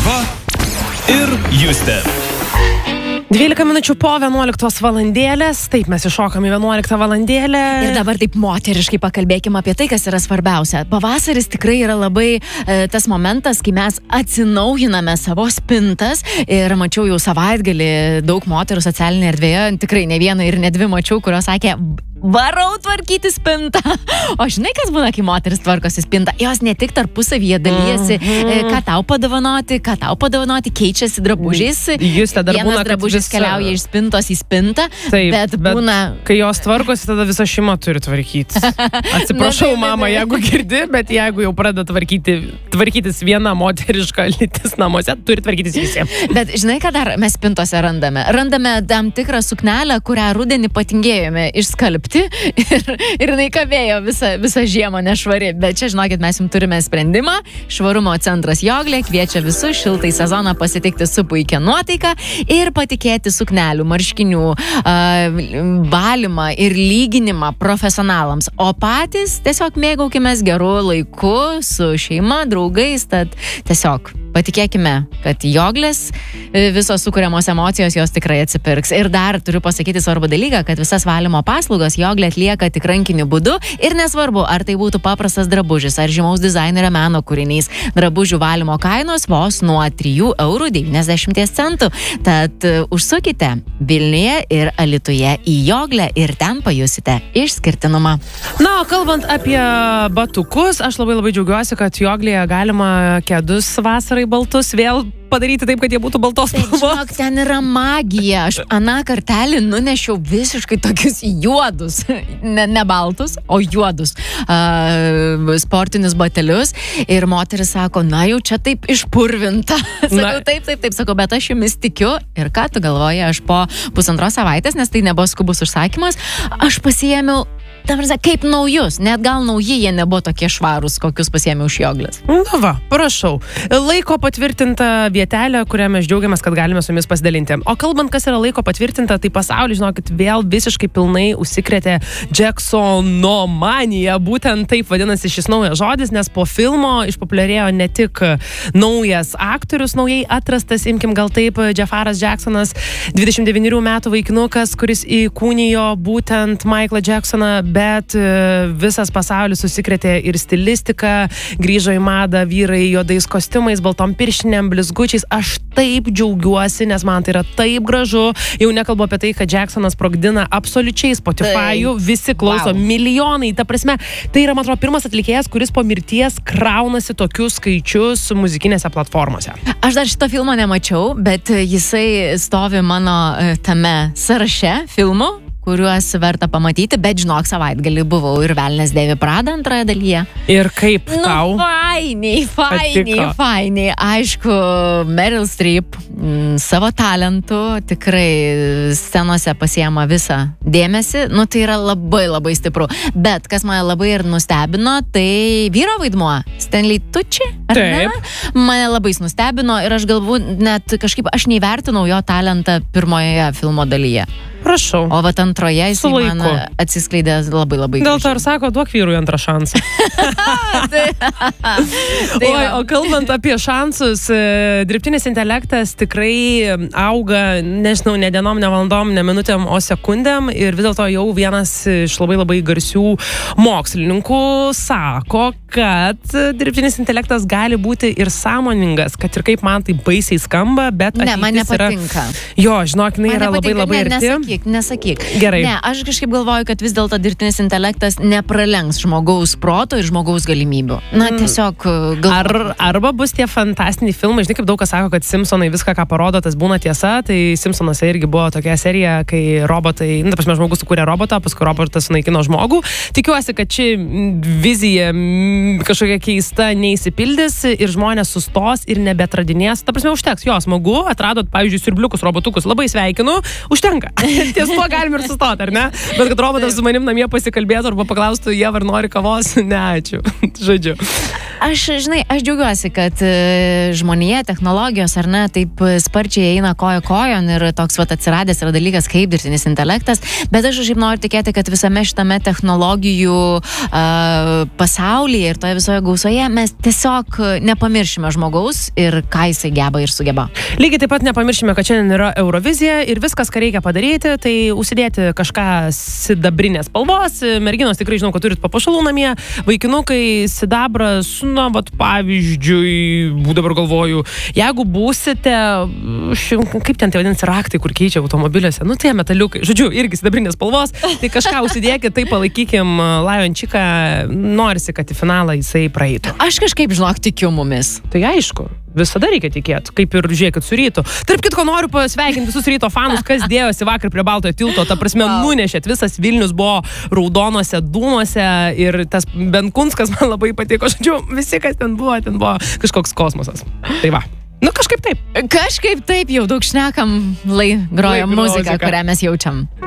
Ieva ir Justė. 12 minučių po 11 valandėlės. Taip, mes iššokam į 11 valandėlę. Ir dabar taip moteriškai pakalbėkime apie tai, kas yra svarbiausia. Pavasaris tikrai yra labai tas momentas, kai mes atsinaujiname savo spintas. Ir mačiau jau savaitgalį daug moterų socialinėje erdvėje, tikrai ne vieną ir ne dvi mačiau, kurios sakė, varau tvarkyti spintą. O žinai, kas būna, kai moteris tvarkosi spintą? Jos ne tik tarpusavyje dalyjasi, ką tau padovanoti, keičiasi drabužiais. Vienas drabužis keliauja iš spintos į spintą, taip, bet būna... Kai jos tvarkosi, tada visa šeima turi tvarkyti. Atsiprašau, mama, jeigu girdi, bet jeigu jau pradeda tvarkytis viena moteriška lytis namuose, turi tvarkytis visiems. Bet žinai, ką dar mes spintose randame? Randame tam tikrą suknelę, kurią rudenį patingėjome išskalbti. Ir jinai kabėjo visą žiemą nešvari. Bet čia, žinokit, mes jums turime sprendimą. Švarumo centras Joglė kviečia visus šiltai sezoną pasitikti su puikia nuotaika ir patikėti suknelių, marškinių, valymą ir lyginimą profesionalams. O patys tiesiog mėgaukimės geru laiku su šeima, draugais. Tad tiesiog patikėkime, kad Joglės visos sukuriamos emocijos jos tikrai atsipirks. Ir dar turiu pasakyti svarbų dalyką, kad visas valymo paslaugas Joglė atlieka tik rankiniu būdu ir nesvarbu, ar tai būtų paprastas drabužis ar žymaus dizainerio meno kūrinys. Drabužių valymo kainos vos nuo 3,90 €. Tad užsukite Vilniuje ir Alytuje į Joglę ir ten pajusite išskirtinumą. Na, kalbant apie batukus, aš labai džiaugiuosi, kad Joglėje galima kedus vasarai baltus vėl padaryti taip, kad jie būtų baltos spalvos. Žinok, ten yra magija. Aš aną kartelį nunešiau visiškai tokius juodus, ne baltus, o juodus sportinius batelius. Ir moteris sako, na jau čia taip išpurvinta. Sakau, taip, sakau, bet aš jumis tikiu. Ir ką tu galvoji, aš po 1,5 savaitės, nes tai nebuvo skubus užsakymas, aš pasiėmiau kaip naujus, net gal nauji jie nebuvo tokie švarūs, kokius pasiėmiau iš Joglės. Na va, prašau. Laiko patvirtinta vietelė, kurią mes džiaugiamės, kad galime su jumis pasidalinti. O kalbant, kas yra laiko patvirtinta, tai pasaulis, žinokit, vėl visiškai pilnai užsikrėtė Jacksonomanija. Būtent taip vadinasi šis naujas žodis, nes po filmo išpopuliarėjo ne tik naujas aktorius, naujai atrastas, imkim gal taip, Jeffaras Jacksonas, 29 metų vaikinukas, kuris įkūnijo būtent Michaelą Jacksoną, bet visas pasaulis susikrėtė ir stilistika, grįžo į madą vyrai juodais kostiumais, baltom piršinėm, blizgučiais. Aš taip džiaugiuosi, nes man tai yra taip gražu. Jau nekalbu apie tai, kad Jacksonas sprogdina absoliučiai Spotify'u, visi klauso milijonai. Ta prasme, tai yra, man atrodo, pirmas atlikėjas, kuris po mirties kraunasi tokius skaičius muzikinėse platformose. Aš dar šito filmo nemačiau, bet jisai stovi mano tame sąraše filmų, kuriuos verta pamatyti, bet žinok, savaitgalį buvau ir Velnias dėvi Pradą antroje dalyje. Ir kaip tau? Fainiai. Aišku, Meryl Streep savo talentu tikrai scenose pasiema visą dėmesį. Nu, tai yra labai stipru. Bet kas mane labai ir nustebino, tai vyro vaidmuo. Stanley Tucci, ar ne? Mane labai nustebino ir aš galbūt net kažkaip aš neįvertinau jo talentą pirmoje filmo dalyje. Prašau. O vat antroje jis man atsiskleidė labai Dėl to ir sako, duok vyrui antrą šansą. O kalbant apie šansus, dirbtinis intelektas tikrai auga, nežinau, ne dienom, ne valandom, ne minutėm, o sekundėm. Ir vis dėlto jau vienas iš labai garsių mokslininkų sako, kad dirbtinis intelektas gali būti ir sąmoningas, kad ir kaip man tai baisiai skamba, bet ne, man nepatinka. Jo, žinok, jinai yra labai arti. Nesakyk. Gerai. Ne, aš kažkaip galvoju, kad vis dėlto dirbtinis intelektas nepralenks žmogaus proto ir žmogaus galimybių. Na, tiesiog Arba bus tie fantastiniai filmai, žinai, kaip daug kas sako, kad Simpsonai viską, ką parodo, tas būna tiesa, tai Simpsonuose irgi buvo tokia serija, kai robotai, ta prasme, žmogus sukūrė robotą, paskui robotas sunaikino žmogų. Tikiuosi, kad ši vizija kažkokia keista neįsipildys ir žmonės sustos ir nebetradinės. Ta prasme, užteks. Jo, smagu, atradot, pavyzdžiui, siurbliukus, robotukus, labai sveikinu, užtenka. ties tuo galim ir sustoti, ar ne? Bet kad robotas su manim namie pasikalbėtų arba paklaustų, jie ar nori kavos, ne, ačiū. Žodžiu. Aš džiaugiuosi, kad žmonėje, technologijos, ar ne, taip sparčiai eina kojon ir toks atsiradęs yra dalykas kaip dirbtinis intelektas, bet aš šiaip noriu tikėti, kad visame šitame technologijų pasaulyje ir toje visoje gausoje mes tiesiog nepamiršime žmogaus ir ką jisai geba ir sugeba. Lygiai taip pat nepamiršime, kad šiandien yra Eurovizija ir viskas, ką reikia padaryti, tai užsidėti kažką sidabrinės spalvos. Merginos tikrai žinau, kad turit papuošalų namie, vaikinukai sidabras, na, vat, pavyzdžiui, dabar galvoju, jeigu būsite, kaip ten tai vadinasi, raktai, kur keičia automobiliuose, nu, tie metaliukai, žodžiu, irgi sidabrinės spalvos, tai kažką užsidėkit, tai palaikykim Liončiką, norisi, kad į finalą jisai praeitų. Aš kažkaip, žinok, tikiu mumis. Tai aišku. Visada reikia tikėti, kaip ir žiūrėkit su rytu. Tarp kitko noriu pasveikinti visus ryto fanus, kas dėjosi vakar prie Baltojo tilto, ta prasme nunešėt, visas Vilnius buvo raudonuose dūmuose ir tas Benkunskas man labai patiko, žodžiu, visi, kas ten buvo kažkoks kosmosas. Tai va. Nu, kažkaip taip. Kažkaip taip, jau daug šnekam, grojam muziką, kurią mes jaučiam.